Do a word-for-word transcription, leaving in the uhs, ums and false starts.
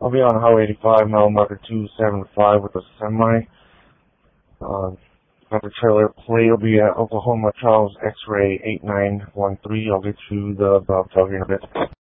I'll be on Highway eighty-five, mile marker two seven five with a semi. Uh, got the trailer plate will be at Oklahoma Charles X-ray eight nine one three. I'll get you the Bob Tell here in a bit.